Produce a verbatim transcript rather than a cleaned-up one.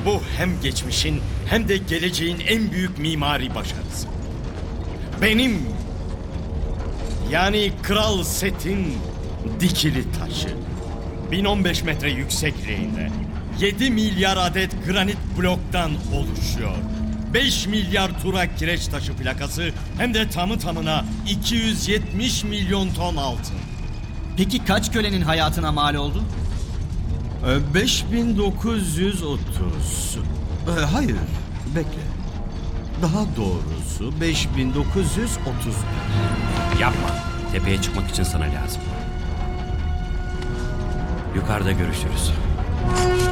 Bu hem geçmişin hem de geleceğin en büyük mimari başarısı. Benim, yani Kral Set'in dikili taşı. bin on beş metre yüksekliğinde yedi milyar adet granit bloktan oluşuyor. beş milyar tura kireç taşı plakası, hem de tamı tamına iki yüz yetmiş milyon ton altın. Peki kaç kölenin hayatına mal oldu? beş bin dokuz yüz otuz. Ee, hayır, bekle. Daha doğrusu beş bin dokuz yüz otuz. Yapma. Tepeye çıkmak için sana lazım. Yukarıda görüşürüz.